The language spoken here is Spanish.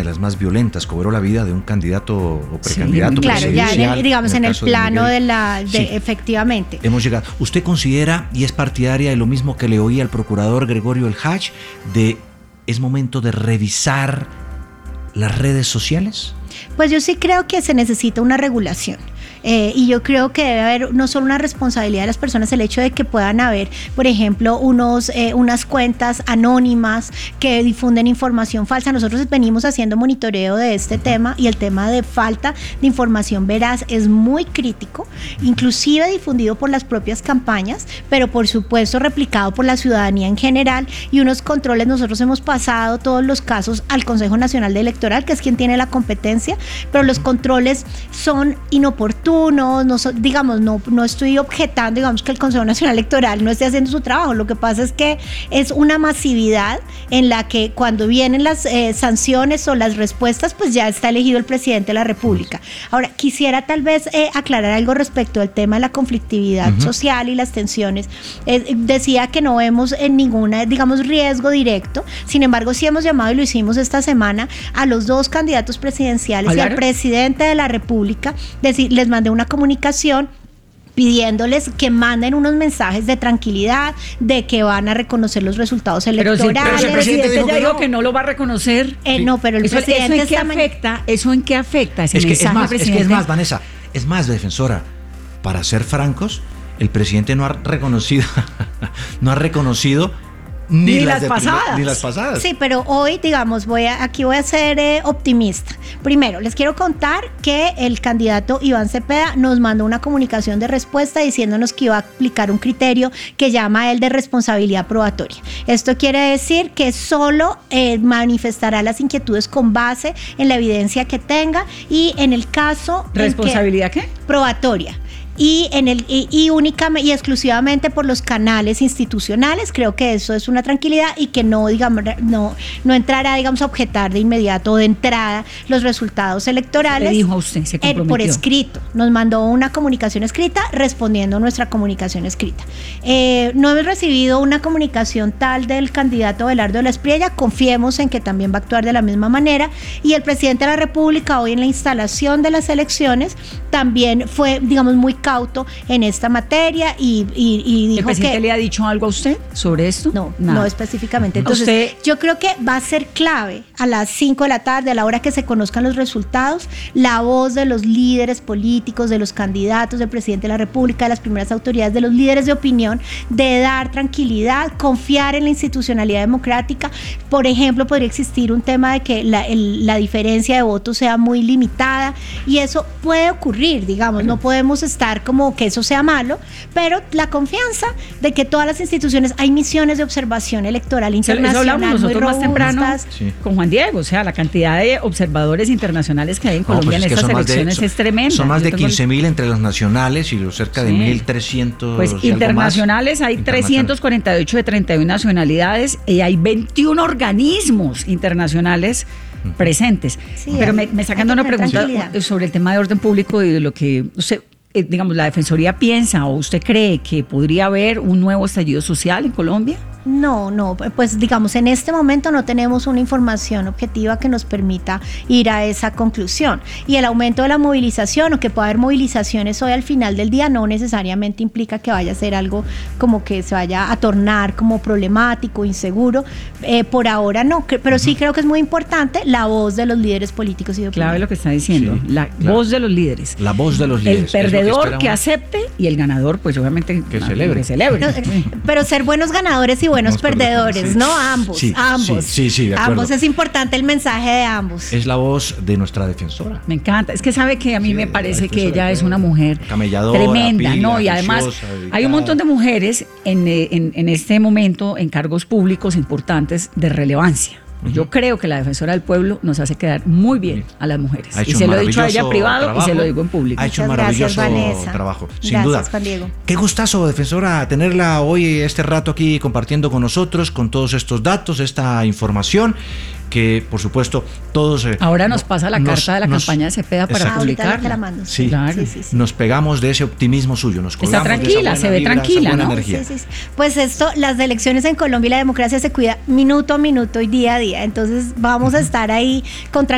las más violentas, cobró la vida de un candidato o precandidato presidencial. Claro, ya digamos en el plano sí, efectivamente. Hemos llegado. ¿Usted considera y es partidaria de lo mismo que le oí al procurador Gregorio El Hach, de es momento de revisar las redes sociales? Pues yo sí creo que se necesita una regulación. Y yo creo que debe haber no solo una responsabilidad de las personas, el hecho de que puedan haber, por ejemplo, unas cuentas anónimas que difunden información falsa. Nosotros venimos haciendo monitoreo de este tema, y el tema de falta de información veraz es muy crítico, inclusive difundido por las propias campañas, pero por supuesto replicado por la ciudadanía en general, y unos controles. Nosotros hemos pasado todos los casos al Consejo Nacional Electoral, que es quien tiene la competencia, pero los controles son inoportunos. No estoy objetando, digamos, que el Consejo Nacional Electoral no esté haciendo su trabajo. Lo que pasa es que es una masividad en la que cuando vienen las sanciones o las respuestas, pues ya está elegido el presidente de la República. Ahora, quisiera tal vez aclarar algo respecto al tema de la conflictividad social y las tensiones. Decía que no vemos en ninguna, digamos, riesgo directo. Sin embargo, sí hemos llamado, y lo hicimos esta semana, a los dos candidatos presidenciales y al presidente de la República. Les mandé una comunicación pidiéndoles que manden unos mensajes de tranquilidad, de que van a reconocer los resultados electorales. Pero el presidente ya dijo que no lo va a reconocer. No, pero el presidente... ¿Eso en qué afecta ese mensaje, presidente? Es más, Vanessa, defensora, para ser francos, el presidente no ha reconocido ni las pasadas. Sí, pero hoy, digamos, aquí voy a ser optimista. Primero, les quiero contar que el candidato Iván Cepeda nos mandó una comunicación de respuesta diciéndonos que iba a aplicar un criterio que llama él de responsabilidad probatoria. Esto quiere decir que solo manifestará las inquietudes con base en la evidencia que tenga, y en el caso... ¿Responsabilidad qué? Probatoria. Y únicamente y exclusivamente por los canales institucionales. Creo que eso es una tranquilidad, y que no entrará, digamos, a objetar de inmediato o de entrada los resultados electorales. ¿Le dijo a usted? ¿Se comprometió? Por escrito. Nos mandó una comunicación escrita respondiendo a nuestra comunicación escrita. No hemos recibido una comunicación tal del candidato Abelardo de la Espriella. Confiemos en que también va a actuar de la misma manera. Y el presidente de la República, hoy en la instalación de las elecciones, también fue, digamos, muy cauto en esta materia, y dijo. ¿El presidente le ha dicho algo a usted sobre esto? No específicamente. Entonces, yo creo que va a ser clave a las 5 de la tarde, a la hora que se conozcan los resultados, la voz de los líderes políticos, de los candidatos, del presidente de la República, de las primeras autoridades, de los líderes de opinión, de dar tranquilidad, confiar en la institucionalidad democrática. Por ejemplo, podría existir un tema de que la diferencia de votos sea muy limitada, y eso puede ocurrir, digamos, no podemos estar como que eso sea malo, pero la confianza de que todas las instituciones, hay misiones de observación electoral internacional. Eso hablamos nosotros más temprano con Juan Diego, o sea, la cantidad de observadores internacionales que hay en Colombia en estas elecciones es tremenda. Son más de 15.000 entre los nacionales y los cerca de 1.300. Pues internacionales hay 348 de 31 nacionalidades, y hay 21 organismos internacionales presentes. Sí, pero me sacan una pregunta sobre el tema de orden público y de lo que usted, digamos, la Defensoría piensa, o usted cree que podría haber un nuevo estallido social en Colombia. No, pues digamos, en este momento no tenemos una información objetiva que nos permita ir a esa conclusión. Y el aumento de la movilización, o que pueda haber movilizaciones hoy al final del día, no necesariamente implica que vaya a ser algo como que se vaya a tornar como problemático, inseguro. Por ahora no, pero sí creo que es muy importante la voz de los líderes políticos y de opinión. Clave lo que está diciendo, voz de los líderes. La voz de los líderes. El perdedor que acepte, y el ganador, pues obviamente que celebre. Pero ser buenos ganadores y buenos perdedores, ¿no? Ambos. Sí, de acuerdo. Ambos, es importante el mensaje de ambos. Es la voz de nuestra defensora. Me encanta. Es que sabe que a mí me parece que ella es una mujer camelladora, tremenda, pila, ¿no? Y además hay un montón de mujeres en este momento en cargos públicos importantes de relevancia. Yo creo que la Defensora del Pueblo nos hace quedar muy bien a las mujeres. Y se lo he dicho a ella privado trabajo, y se lo digo en público. Ha hecho un maravilloso trabajo, sin duda. Juan Diego. Qué gustazo, defensora, tenerla hoy este rato aquí compartiendo con nosotros, con todos estos datos, esta información que, por supuesto, todos... Ahora nos pasa la carta de la campaña de Cepeda para publicarla. Sí, claro. Sí. Nos pegamos de ese optimismo suyo. Nos está tranquila, se ve tranquila, ¿no? Sí. Pues las elecciones en Colombia y la democracia se cuida minuto a minuto y día a día. Entonces vamos a estar ahí con